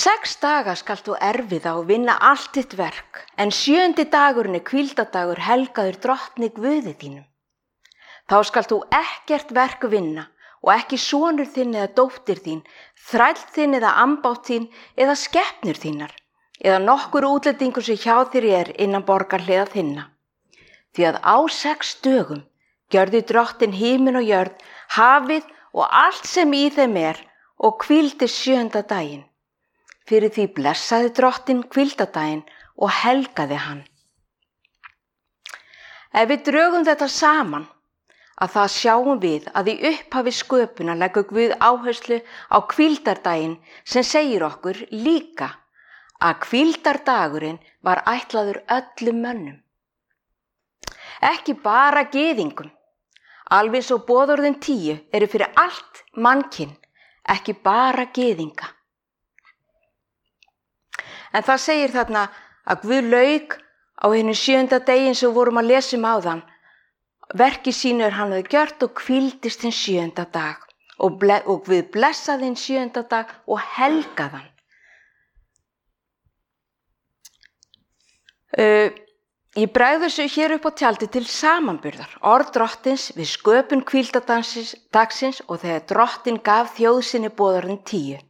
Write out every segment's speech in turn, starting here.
6 daga skalt þú erfiða og vinna allt þitt verk, en 7. dagurinn hvíldardagur helgaður drottni Guði þínum. Þá skalt þú ekkert verk vinna og ekki sonur þinn eða dóttir þín, þræll þinn eða ambátt þín eða skepnur þínar, eða nokkur útlendingur sem hjá þér innan borgarhliða þinna. Því að á 6 dögum gjörði drottinn himin og jörð, hafið og allt sem í þeim og hvíldi 7. daginn. Fyrir því blessaði drottinn hvíldardaginn og helgaði hann. Ef við drögum þetta saman, að það sjáum við að í upphafi sköpunar leggur Guð áherslu á hvíldardaginn sem segir okkur líka að hvíldardagurinn var ætlaður öllum mönnum. Ekki bara gyðingum, alveg svo boðorðin 10 eru fyrir allt mannkyn, ekki bara gyðinga. En það segir þarna að Guð lauk á hinum 7. degi sem við vorum að lesa áðan. Verki sínu hann hafði gjört og hvíldist hinn 7. dag og Guð blessaði hinn 7. dag og helgaði hann. Ég bregð þessu hér upp á tjaldi til samanburðar. Orð drottins við sköpun hvíldardagsins og þegar drottinn gaf þjóð sinni boðorðin 10.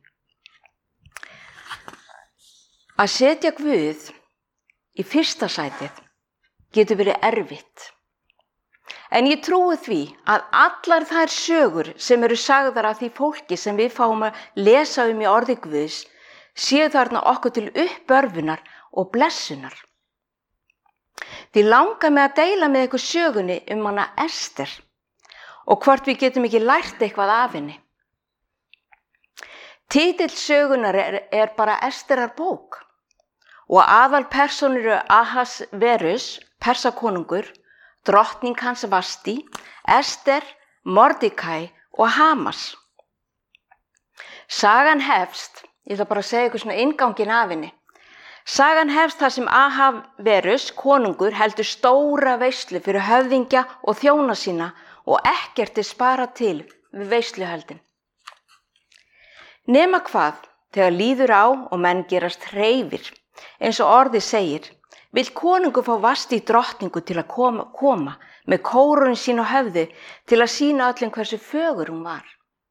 Að setja Guð í fyrsta sætið getur verið erfitt. En ég trúi því að allar þær sögur sem eru sagðar af því fólki sem við fáum að lesa í orði Guðs séu þarna okkur til uppörfunar og blessunar. Því langar mig að deila með ykkur sögunni hana Ester og hvort við getum ekki lært eitthvað af henni. Titill sögunar bara Esterar bók. Og aðalpersónur eru Ahasverus, Persakonungur, drottning hans Vasti, Ester, Mordecai og Hamas. Sagan hefst, ég ætla bara að segja ykkur svona innganginn af henni. Sagan hefst þar sem Ahasverus, konungur, heldur stóra veislu fyrir höfðingja og þjóna sína og ekkert sparað til við veisluhöldin. Nema hvað, þegar líður á og menn gerast hreifir. Eins og orðið segir, vill konungur fá Vasti drottningu til að koma með kórónu sín á höfði til að sýna öllum hversu fögur hún var.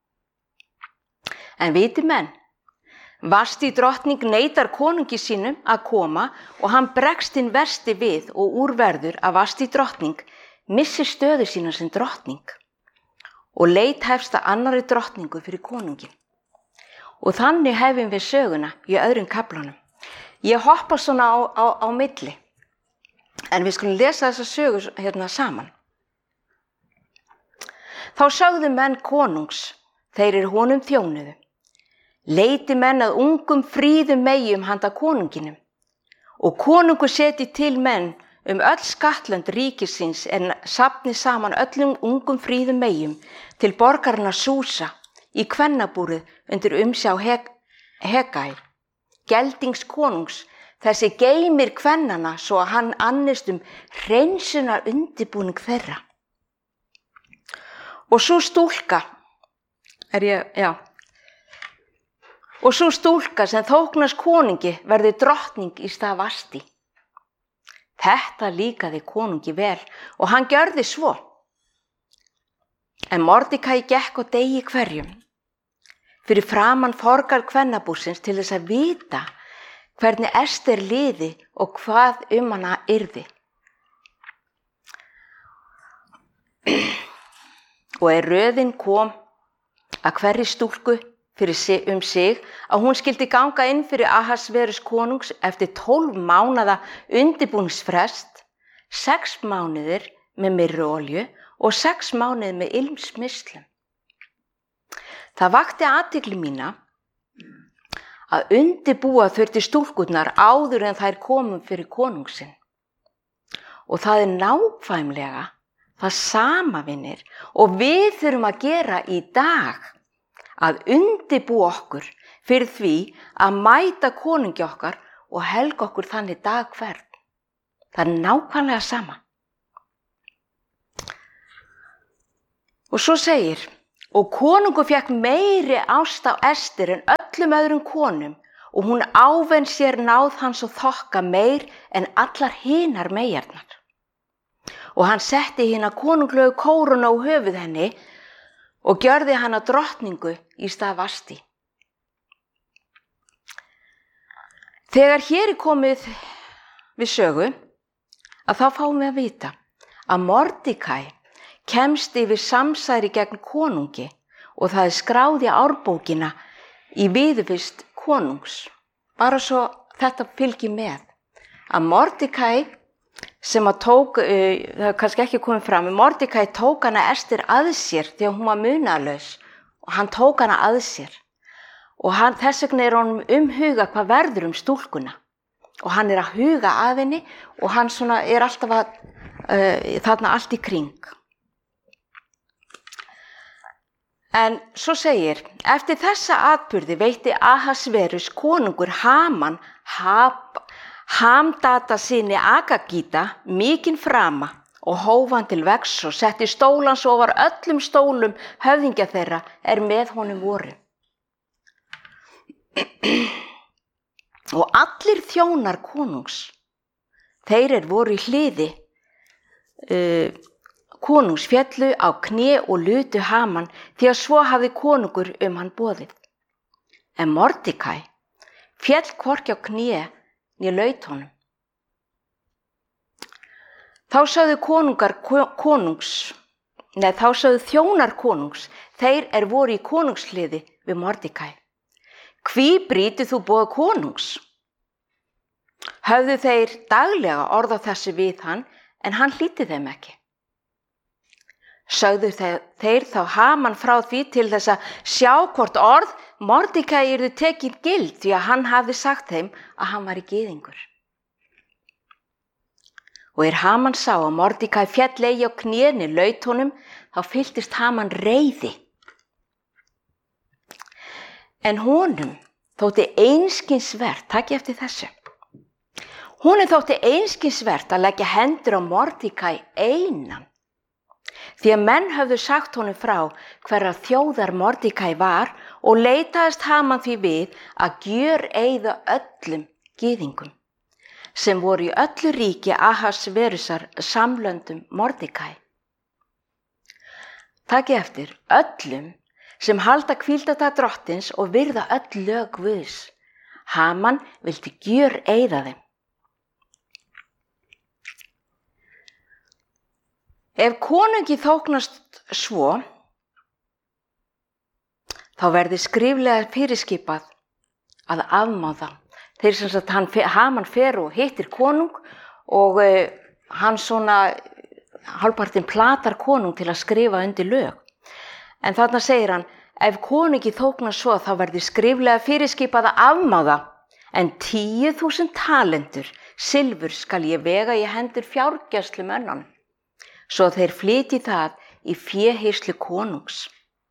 En viti menn, Vasti drottning neitar konungi sínum að koma og hann bregst hinn versti við og úrverður að Vasti drottning missir stöðu sína sem drottning og leit hefst að annarri drottningu fyrir konungin. Og þannig hefum við söguna í öðrum kaflanum. Ég hoppa svona á milli, en við skulum lesa þessa sögu saman. Þá sögðu menn konungs, þeir honum þjónuðu. Leiti menn að ungum fríðum meyjum handa konunginum. Og konungur seti til menn öll skattlönd ríkisins en safni saman öllum ungum fríðum meyjum til borgarinnar Súsa í kvennabúrið undir umsjá Hegai. Geldings konungs, þessi geymir kvennana svo að hann annist hreinsunar undirbúning þeirra. Og sú stúlka, sem þóknast konungi verður drottning í stað Vasti. Þetta líkaði konungi vel og hann gjörði svo. En Mordecai gekk á degi hverjum fyrir framan forgarð kvennabúrsins til þess að vita hvernig Ester liði og hvað hana yrði. Og röðin kom að hverri stúlku fyrir sig að hún skyldi ganga inn fyrir Ahasverus konungs eftir 12 mánaða undirbúningsfrest, 6 mánuðir með myrruolju og 6 mánuðir með ilmsmislum. Það vakti athygli mína að undirbúa þurfti stúlkurnar áður en þær komum fyrir konungsinn. Og það nákvæmlega það sama, vinir, og við þurfum að gera í dag, að undirbúa okkur fyrir því að mæta konungi okkar og helga okkur þannig dag hvern. Það nákvæmlega sama. Og svo segir, og konungur fékk meiri ást á Ester en öllum öðrum konum og hún ávenn sér náð hans og þokka meir en allar hinar meyjarnar. Og hann setti hina konunglegu kórunu á höfuð henni og gjörði hana drottningu í stað Vasti. Þegar hér komið við sögu, að þá fáum við að vita að Mordekæ kemst yfir samsæri gegn konungi og það skráð í árbókina í viðurvist konungs. Bara svo þetta fylgir með. Að Mordekæ sem að tók, það er kannski ekki komið fram, Mordekæ tók hana Ester að sér þegar hún var munaðlaus og hann tók hana að sér. Og þess vegna honum umhuga hvað verður stúlkuna. Og hann að huga að henni og hann svona alltaf þarna allt í kring. En svo segir, eftir þessa atburði veitti Ahasverus konungur Haman Hamdata syni Agagíta mikinn frama og hóf hann til vegs og setti stólans ofar öllum stólum höfðingja þeirra með honum voru. Og allir þjónar konungs, þeir voru í hliði konungs féllu á kné og lutu Haman því að svo hafði konungur hann boðið. En Mordekæ féll hvorki á kné né laut honum. Þá sögðu þjónar konungs, þeir voru í konungshliði við Mordekæ. Hví brýtur þú boð konungs? Höfðu þeir daglega orð á þessu við hann, en hann hlýddi þeim ekki. Sögðu þeir þá Haman frá því til þess að sjá hvort orð Mordekæ yrðu tekin gild því að hann hafði sagt þeim að hann var gyðingur. Og Haman sá að Mordekæ féll eigi á knéni laut honum, þá fylltist Haman reiði. En honum þótti einskisvert, takið eftir þessu, honum þótti einskisvert að leggja hendur á Mordekæ einan. Því að menn höfðu sagt honum frá hverra þjóðar Mordekæ var og leitaðist Haman því við að gjöreyða öllum gyðingum sem voru í öllu ríki Ahasverusar samlöndum Mordekæ. Takið eftir, öllum sem halda hvíldardag drottins og virða öll lög Guðs. Haman vildi gjöreyða þeim. Ef konungi þóknast svo, þá verði skriflega fyrirskipað að afmá það. Þeir sem sagt Haman fer og hittir konung og hann svona hálfpartinn platar konung til að skrifa undir lög. En þarna segir hann, ef konungi þóknast svo, þá verði skriflega fyrirskipað að afmá það, en 10.000 talentur silfur skal ég vega í hendur fjárgæslumönnunum. Svo þeir flytji það í féhýrslu konungs.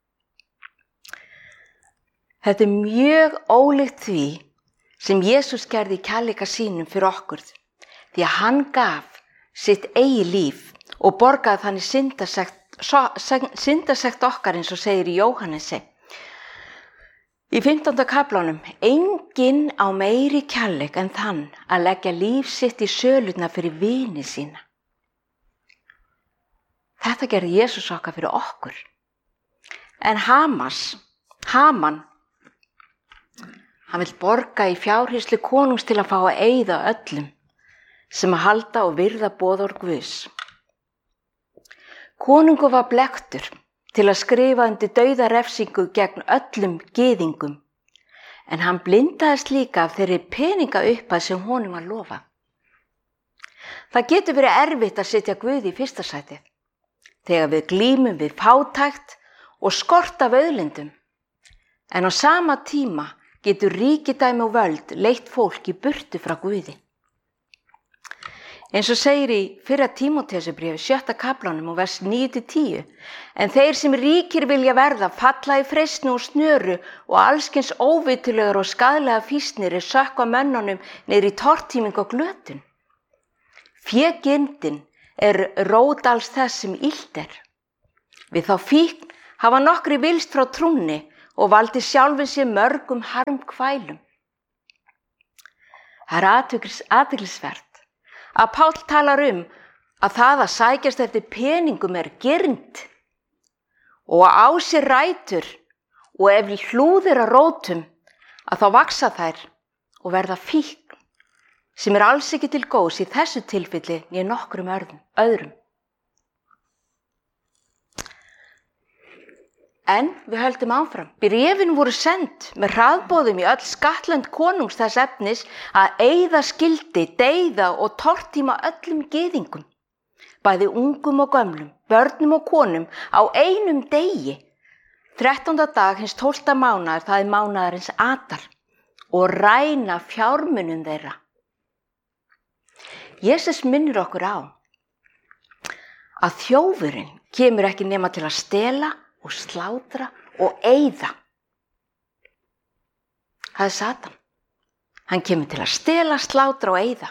Þetta mjög ólíkt því sem Jesús gerði í kærleika sínum fyrir okkur, því að hann gaf sitt eigi líf og borgaði þannig syndasekt okkar eins og segir í Jóhannesi. Í 15. kaflanum, enginn á meiri kærleik en þann að leggja líf sitt í sölurnar fyrir vini sína. Þetta gerði Jesús okkar fyrir okkur. En Haman, hann vill borga í fjárhýrslu konungs til að fá að eyða öllum sem að halda og virða boðorð Guðs. Konungur var blekktur til að skrifa undir dauðarefsingu gegn öllum gyðingum, en hann blindaðist líka af þeirri peningaupphæð sem honum var lofað. Það getur verið erfitt að setja Guð í fyrsta sætið, þegar við glímum við fátækt og skort af auðlindum, en á sama tíma getur ríkidæmi og völd leitt fólk í burtu frá Guði. Eins og segir í 1. Tímóteusarbréfi 7. kaflanum og vers 9-10, en þeir sem ríkir vilja verða falla í freistni og snöru og allskyns óvitulegar og skaðlega fýsnir sökkva mönnunum niður í tortíming og glötun. Fégirndin rót alls þess sem illt Við þá fíkn hafa nokkri vilst frá trúnni og valdi sjálfum sér mörgum harmkvælum. Það athyglisvert að Páll talar að það að sækjast eftir peningum girnd og á sér rætur og ef hlúðir að rótum að þá vaxa þær og verða fíkn sem alls ekki til góðs í þessu tilfelli né nokkrum öðrum. En við höldum áfram. Bréfin voru send með hraðboðum í öll skattlönd konungs þess efnis að eyða skyldi, deyða og tortíma öllum gyðingum, bæði ungum og gömlum, börnum og konum á einum degi, 13. dag hins 12. mánaðar, það mánaðarins Adar, og ræna fjármunum þeirra. Jesus minnir okkur á að þjófurinn kemur ekki nema til að stela og slátra og eyða. Það Satan. Hann kemur til að stela, slátra og eyða.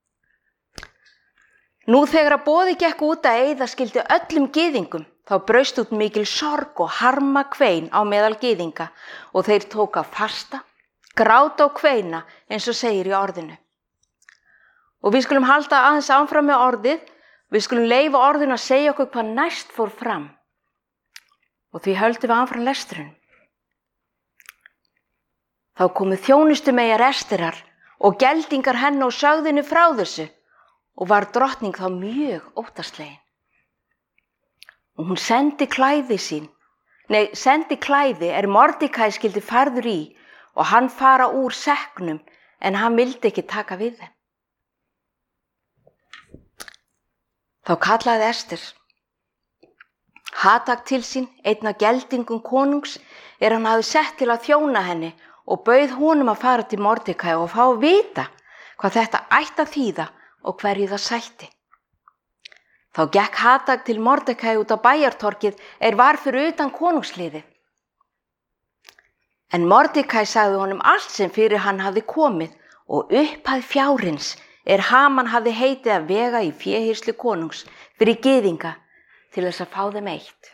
Nú þegar að boði gekk út að eyða skyldi öllum gyðingum, þá braust út mikil sorg og harma kvein á meðal gyðinga og þeir tóka fasta, gráta og kveina eins og segir í orðinu. Og við skulum halda aðeins áfram með orðið, við skulum leyfa orðinu að segja okkur hvað næst fór fram. Og því höldum við áfram lesturinn. Þá komu þjónustumeyjar Esterar og geldingar hennar og sögðu henni frá þessu og var drottning þá mjög óttaslegin. Og hún sendi klæði Mordekæ skyldi færður í og hann fara úr sekknum en hann vildi ekki taka við þeim. Þá kallaði Ester Hatak til sín, einn af geldingum konungs, hann hafði sett til að þjóna henni og bauð honum að fara til Mordekæ og fá að vita hvað þetta ætti að þýða og hverju það sætti. Þá gekk Hatak til Mordekæ út á bæjartorkið var fyrir utan konungsliðið. En Mordekæ sagði honum allt sem fyrir hann hafði komið og upphæð fjárins Haman hafði heitið að vega í féhýrslu konungs fyrir gyðinga til þess að fá þeim eitt.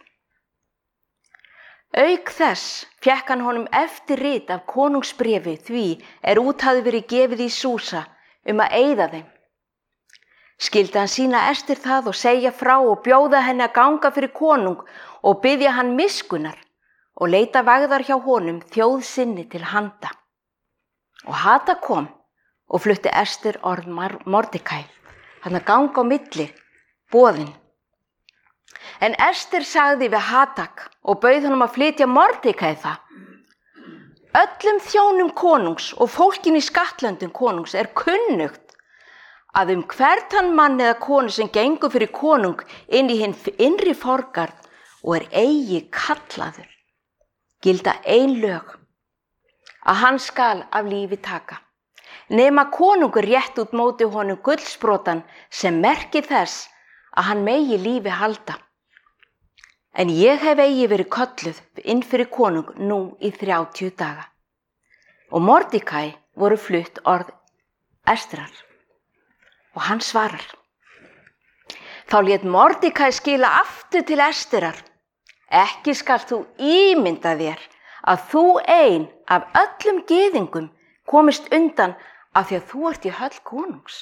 Auk þess fékk hann honum eftirrit af konungsbréfi því út hafði verið gefið í Súsa að eyða þeim. Skyldi hann sýna Ester það og segja frá og bjóða henni að ganga fyrir konung og biðja hann miskunnar og leita vægðar hjá honum þjóð sinni til handa. Og Hatak kom og flutti Ester orð Mordekæ, hann að ganga á milli, boðin. En Ester sagði við Hatak og bauð honum að flytja Mordekæ það. Öllum þjónum konungs og fólkin í skattlöndum konungs kunnugt að hvern þann mann eða konu sem gengur fyrir konung inn í hinn innri forgarð og eigi kallaður, gilda ein lög, að hann skal af lífi taka. Nema konungur rétt út móti honum gullsprotan sem merkir þess að hann megi lífi halda. En ég hef eigi verið kölluð inn fyrir konung nú í 30 daga. Og Mordekæ voru flutt orð Esterar. Og hann svarar. Þá lét Mordekæ skila aftur til Esterar. Ekki skalt þú ímynda þér að þú ein af öllum gyðingum komist undan af því að þú ert í höll konungs.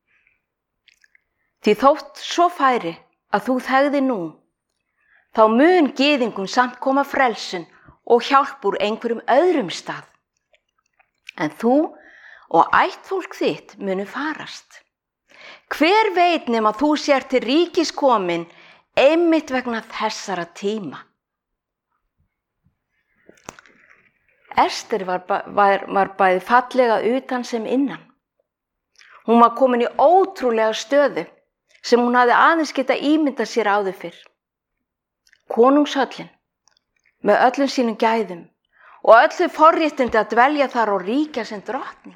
Því þótt svo færi að þú þegði nú, þá mun gyðingum samt koma frelsun og hjálp úr einhverjum öðrum stað. En þú og ættfólk þitt munu farast. Hver veit nema þú sér til ríkis komin einmitt vegna þessara tíma. Ester var bæði fallega utan sem innan. Hún var komin í ótrúlega stöðu sem hún hafði aðeins getað ímyndað sér áður fyrr. Konungshöllin með öllum sínum gæðum og öllu forréttindi að dvelja þar og ríkja sem drottning.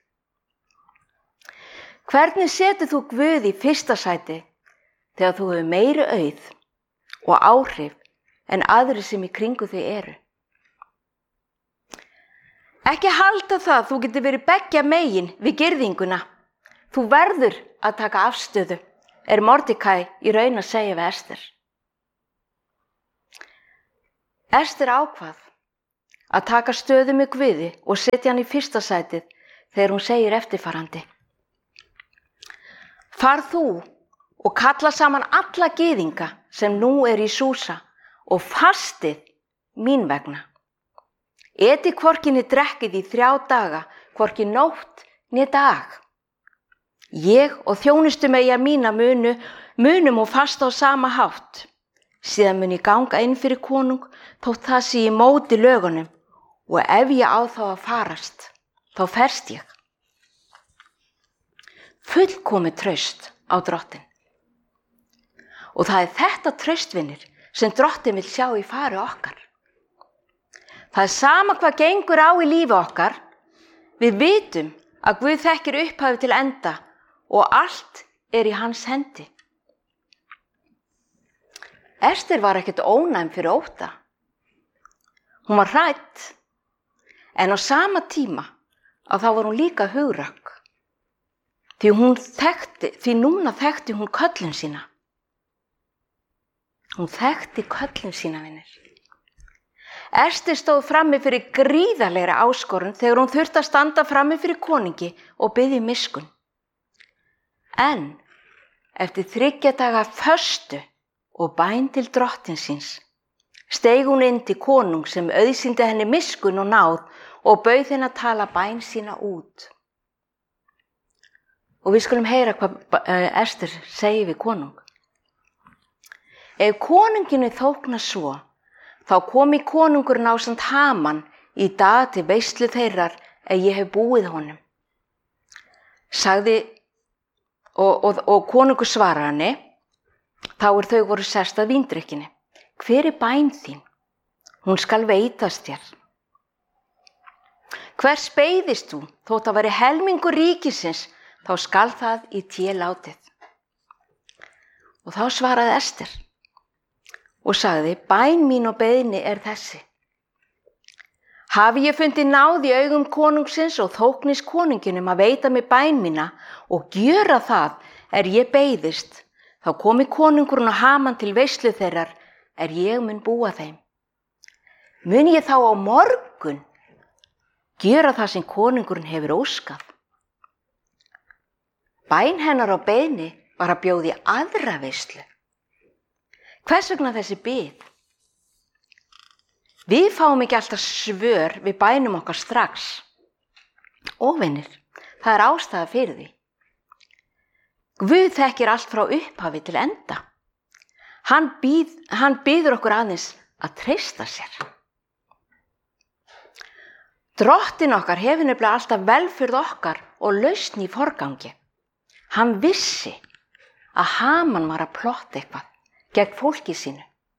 Hvernig setur þú Guð í fyrsta sæti þegar þú hefur meiri auð og áhrif en aðrir sem í kringu þig eru? Ekki halda það þú getur verið beggja megin við girðinguna. Þú verður að taka afstöðu, Mordekæ í raun að segja við Ester. Ester ákvað að taka stöðu með Guði og setja hann í fyrsta sætið þegar hún segir eftirfarandi: Far þú og kalla saman alla gyðinga sem nú í Súsa og fastið mín vegna. Etið hvorki né drekkið í 3 daga, hvorki nótt né dag. Ég og þjónustumeyjar mína munum og fasta á sama hátt. Síðan mun ég ganga inn fyrir konung þótt það sé í móti lögunum, og ef ég á þá að farast, þá ferst ég. Fullkomið traust á drottin. Og það þetta traustvinir sem drottin vill sjá í fari okkar. Það sama hvað gengur á í lífi okkar, við vitum að Guð þekkir upphafi til enda og allt í hans hendi. Ester var ekkert ónæm fyrir ótta. Hún var hrædd, en á sama tíma að þá var hún líka hugrakk. Því núna þekkti hún köllun sína. Hún þekkti köllun sína, vinir. Ester stóð frammi fyrir gríðarlegri áskorun þegar hún þurfti að standa frammi fyrir konungi og biðja miskunn. En eftir 3 daga föstu og bæn til drottin síns, steig hún inn til konung sem auðsýndi henni miskunn og náð og bauð henni að tala bæn sína út. Og við skulum heyra hvað Ester segir við konung. Ef konunginu þóknar svo, þá komi konungurinn ásamt Haman í dag til veislu þeirrar ég hef búið honum. Sagði, og konungur svaraði henni, þá þau voru sest að víndrykkinni. Hver bæn þín? Hún skal veitast þér. Hvers beiðist þú? Þótt að veri helmingur ríkisins, þá skal það í té látið. Og þá svaraði Ester og sagði: Bæn mín og beiðni þessi. Hafi ég fundið náð í augum konungsins og þóknist konunginum að veita mig bæn mína og gjöra það ég beiðist, þá komi konungurinn og Haman til veislu þeirrar ég mun búa þeim. Mun ég þá á morgun gjöra það sem konungurinn hefur óskað? Bæn hennar og beiðni var að bjóða í aðra veislu. Hvers vegna þessi bið? Við fáum ekki alltaf svör við bænum okkar strax. Og vinir, það ástæða fyrir því. Guð þekkir allt frá upphafi til enda. Hann býður okkur aðeins að treysta sér. Drottin okkar hefur nefnilega alltaf velferð okkar og lausn í forgangi. Hann vissi að Haman var að plotta eitthvað gegn fólki sínu.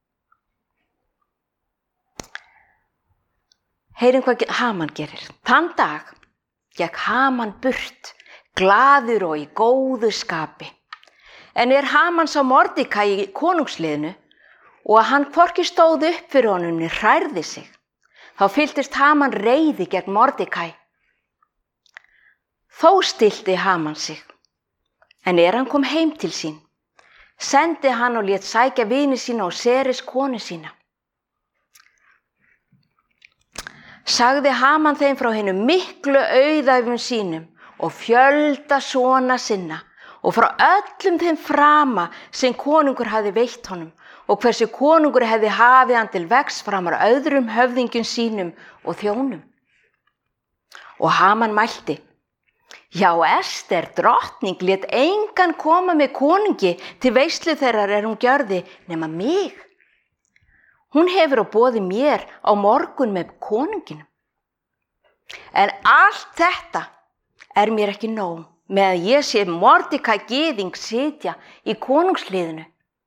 Heyrum hvað Haman gerir. Þann dag gekk Haman burt, glaður og í góðu skapi. En Haman sá Mordekæ í konungsliðinu og að hann hvorki stóð upp fyrir honum né hrærði sig, þá fylltist Haman reiði gegn Mordekæ. Þó stillti Haman sig, en hann kom heim til sín, sendi hann og lét sækja vini sína og Seres konu sína. Sagði Haman þeim frá hinum miklu auðæfum sínum og fjölda sona sinna og frá öllum þeim frama sem konungur hafði veitt honum og hversu konungur hefði hafið hann til vegs framar öðrum höfðingjum sínum og þjónum. Og Haman mælti: Já, Ester, drottning, lét engan koma með konungi til veislu þeirrar hún gjörði nema mig. Hún hefur á boði mér á morgun með konunginum. En allt þetta mér ekki nóg með að ég sé Mordekæ gyðing sitja í konungsliðinu.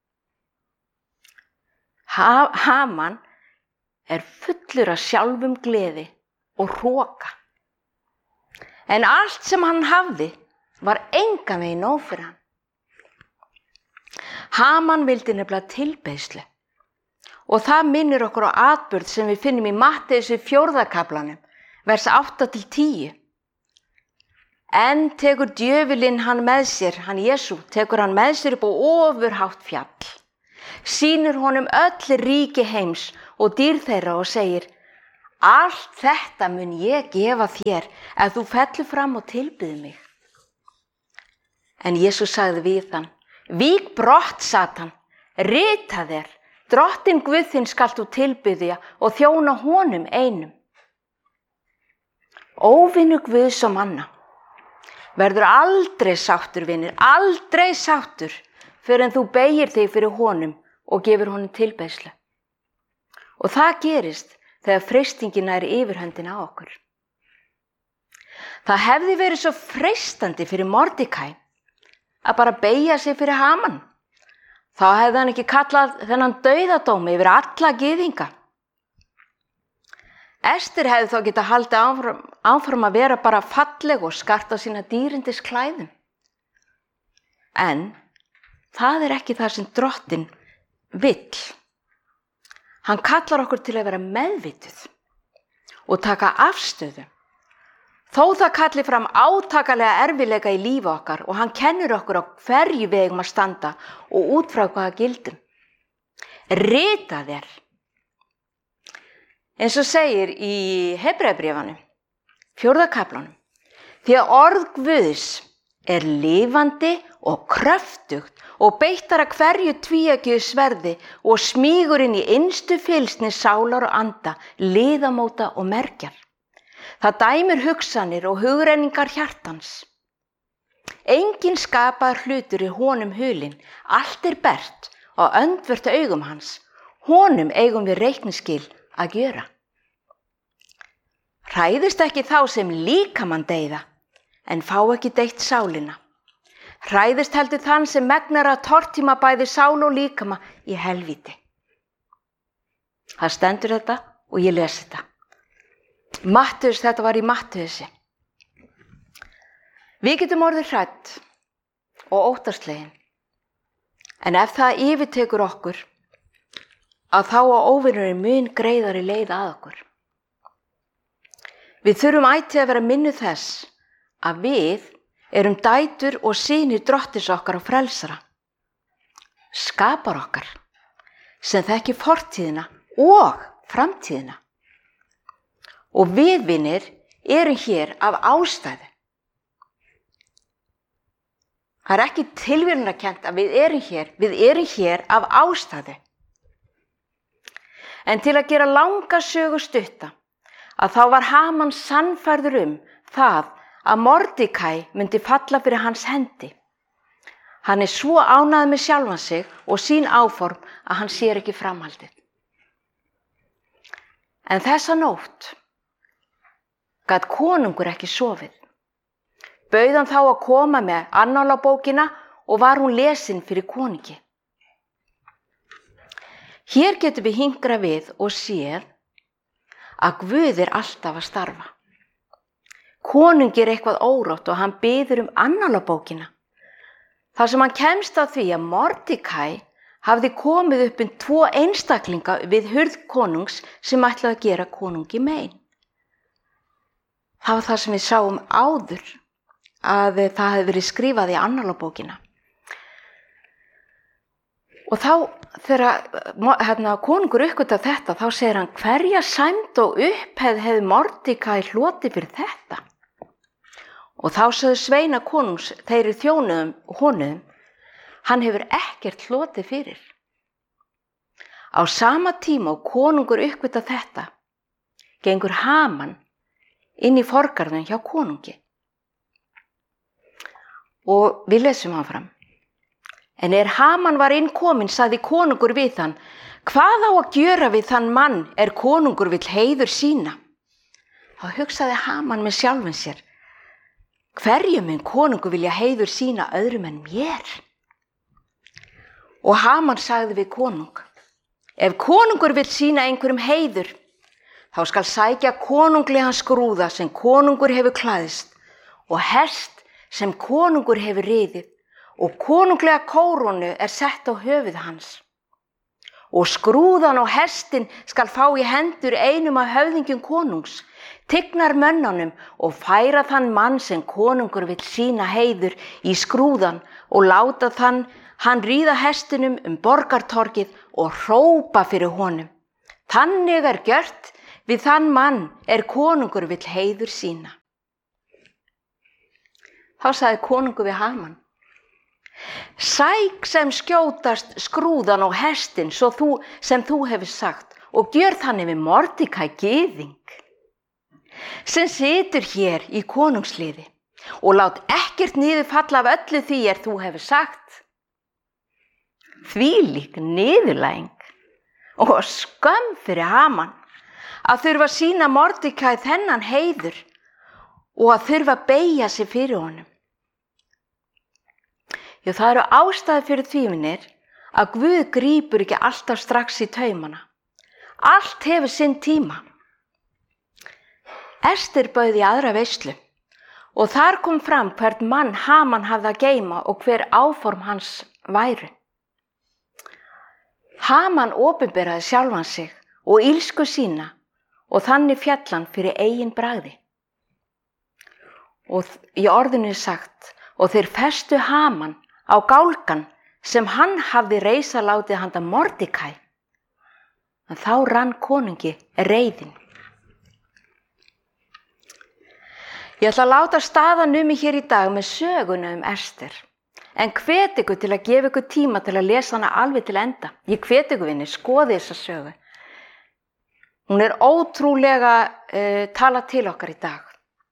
Haman fullur af sjálfum gleði og hroka. En allt sem hann hafði var engan veginn nóg fyrir hann. Haman vildi nefnilega tilbeiðslu. Og það minnir okkur á atburð sem við finnum í Matteus 4. kaflanum, vers 8-10. En tekur djöfulinn hann með sér, hann Jesú, tekur hann með sér upp á ofurhátt fjall. Sýnir honum öll ríki heims og dýr þeirra og segir: allt þetta mun ég gefa þér ef þú fellur fram og tilbyður mig. En Jesús sagði við hann, vík brott, Satan, rita þér, Drottinn Guð þinn skalt þú tilbiðja og þjóna honum einum. Óvinur Guðs og manna verður aldrei sáttur, vinir, aldrei sáttur fyrir en þú beygir þig fyrir honum og gefur honum tilbeiðslu. Og það gerist þegar freistingin nær yfirhöndina á okkur. Það hefði verið svo freistandi fyrir Mordekæ að bara beygja sig fyrir Haman. Þá hefði hann ekki kallað þennan dauðadómi yfir alla gyðinga. Ester hefði þá getað haldið áfram að vera bara falleg og skarta sína dýrindis klæðum. En það ekki það sem Drottinn vill. Hann kallar okkur til að vera meðvituð og taka afstöðu. Þó það kalli fram átakalega erfiðleika í lífi okkar og hann kennir okkur á hverju við eigum að standa og út frá hvaða gildum. Rita þér. Eins og segir í Hebreabréfinu, 4. kaflanum, því að orð Guðs lifandi og kröftugt og beittara hverju tvíeggju sverði og smýgur inn í innstu fylgsni sálar og anda, liðamóta og mergjar. Það dæmir hugsanir og hugrenningar hjartans. Enginn skapaður hlutur í honum hulinn, allt bert og öndvert augum hans. Honum eigum við reikningsskil að gjöra. Hræðist ekki þá sem líkamann deyða, en fá ekki deytt sálina. Hræðist heldur þann sem megnar að tortíma bæði sál og líkama í helvíti. Það stendur þetta og ég les þetta. Mattheus, þetta var í Mattheusi. Við getum orðið hrædd og óttaslegin. En ef það yfirtekur okkur, að þá á óvinurinn mun greiðari leið að okkur. Við þurfum ætíð að vera minnuð þess að við erum dætur og synir Drottins okkar og frelsara. Skapar okkar sem þekkir fortíðina og framtíðina. Og við, vinir, erum hér af ástæðu. Það ekki tilviljunarkennt að við erum hér af ástæðu. En til að gera langa sögu stutta, að þá var Haman sannfærður það að Mordekæ myndi falla fyrir hans hendi. Hann svo ánægður með sjálfan sig og sín áform að hann sér ekki framhaldið. En þessa nótt gat konungur ekki sofið. Bauð hann þá að koma með annálabókina og var hún lesin fyrir konungi. Hér getum við hingrað við og séð að Guð alltaf að starfa. Konungi eitthvað órótt og hann biður annálabókina. Þar sem hann kemst að því að Mordekæ hafði komið upp 2 einstaklinga við hurð konungs sem ætlaði að gera konungi mein. Það var það sem við sáum áður að það hefði verið skrifað í annálabókina. Og þá þegar konungur uppgötvar þetta, þá segir hann, hverja sæmd og upphefð hefði Mordekæ hlotið fyrir þetta? Og þá sögðu sveina konungs, þeir þjónuðum honum, hann hefur ekkert hlotið fyrir. Á sama tíma og konungur uppgötvar þetta, gengur Haman inn í forgarðin hjá konungi. Og við lesum áfram. En Haman var innkominn, sagði konungur við hann, hvað á að gjöra við þann mann konungur vill heiður sína? Þá hugsaði Haman með sjálfum sér, hverju mun konungur vilja heiður sína öðrum en mér? Og Haman sagði við konung, ef konungur vill sína einhverjum heiður, þá skal sækja konunglegan skrúða sem konungur hefur klæðst og hest sem konungur hefur riðið og konunglega kórónu sett á höfuð hans. Og skrúðan og hestin skal fá í hendur einum af höfðingjum konungs, tignar mönnunum og færa þann mann sem konungur vill sína heiður í skrúðan og láta hann ríða hestinum borgartorgið og hrópa fyrir honum. Þannig gjört Við þann mann konungur vill heiður sína. Þá sagði konungur við Haman: Sæk sem skjótast skrúðan og hestinn sem þú hefur sagt og gjör þannig við Mordekæ gyðing sem situr hér í konungsliði og lát ekkert niður falla af öllu því þú hefur sagt. Þvílík niðurlæging og skömm fyrir Haman að þurfa að sýna Mordekæ þennan heiður og að þurfa að beygja sig fyrir honum. Já, það eru ástæður fyrir því, vinir, að Guð grípur ekki alltaf strax í taumana. Allt hefur sinn tíma. Ester bauð í aðra veislu og þar kom fram hvern mann Haman hafði að geyma og hver áform hans væru. Haman opinberaði sjálfan sig og illsku sína og þannig féll hann fyrir eigin bragði. Og í orðinu sagt: og þeir festu Haman á gálgan sem hann hafði reisa látið handa Mordekæ. En þá rann konungi reiðin. Ég ætla að láta staðar numið hér í dag með söguna Ester. En hvet ykkur til að gefa ykkur tíma til að lesa hana alveg til enda. Ég hvet ykkur, vinir, skoði þessa sögu. Hún ótrúlega tala til okkar í dag.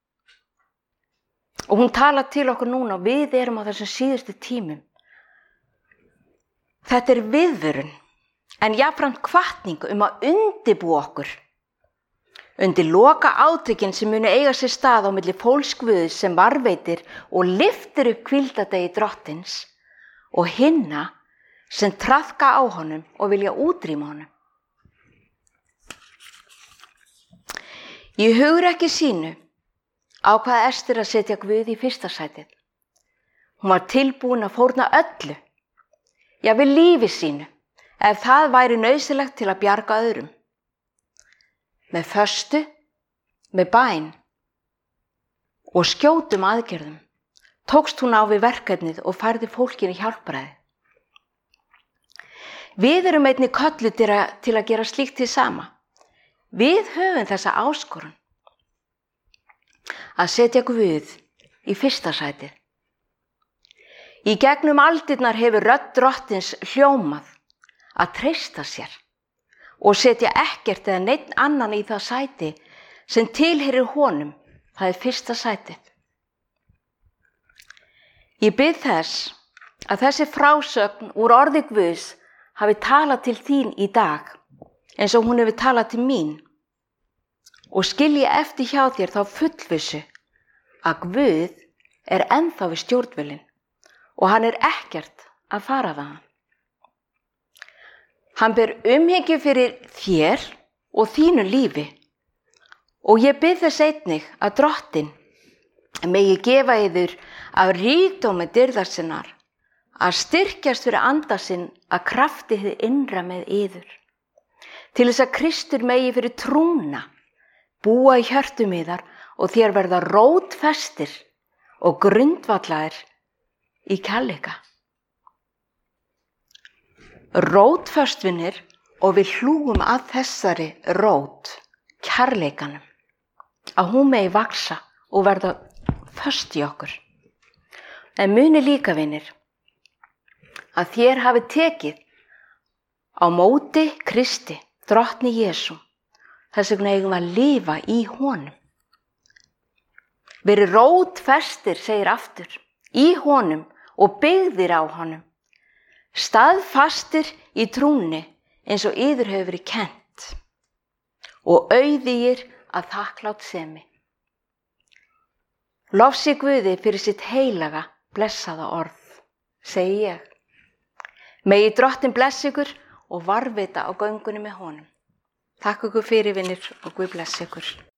Og hún talar til okkur núna og við erum á þessum síðustu tímum. Þetta viðvörun, en jafnframt hvatning að undirbúa okkur undir loka átökin sem munu eiga sér stað á milli fólks Guðs sem varveitir og lyftir upp hvíldardegi Drottins og hinna sem traðka á honum og vilja útrýma honum. Í hugrekki sínu ákvað Ester að setja Guð í fyrsta sætið. Hún var tilbúin að fórna öllu, jafnvel lífi sínu, ef það væri nauðsynlegt til að bjarga öðrum. Með föstu, með bæn og skjótum aðgerðum tókst hún á við verkefnið og færði fólkinu hjálpræði. Við erum einnig kölluð til að gera slíkt hið sama. Við höfum þessa áskorun að setja Guð í fyrsta sætið. Í gegnum aldirnar hefur rödd Drottins hljómað að treysta sér og setja ekkert eða neinn annan í það sæti sem tilheyrir honum, það fyrsta sætið. Ég bið þess að þessi frásögn úr orði Guðs hafi talað til þín í dag eins og hún hefur talað til mín og skilji eftir hjá þér þá fullvissu að Guð ennþá við stjórnvölinn og hann ekkert að fara þaðan. Hann ber umhyggju fyrir þér og þínu lífi og ég bið þess einnig að Drottinn megi gefa yður af ríkdómi dýrðar sinnar að styrkjast fyrir anda sinn að krafti hið innra með yður, til þess að Kristur megi fyrir trúna búa í hjörtum yðar og þér verða rótfestir og grundvallaðir í kærleika. Rótföst, vinir, og við hlúum að þessari rót, kærleikanum, að hún megi vaxa og verða föst í okkur. En muni líka, vinir, að þér hafi tekið á móti Kristi, Drottni Jesú, þess vegna eigum við að lifa í honum. Verið rótfestir, segir aftur, í honum og byggðir á honum, staðfastir í trúnni eins og yður hefur verið kennt og auðugir að þakklátsemi. Lofsi Guði fyrir sitt heilaga, blessaða orð, segi ég. Megi Drottinn blessa ykkur og varðveita á göngunni með honum. Takk ykkur fyrir, vinir, og Guð blessa ykkur.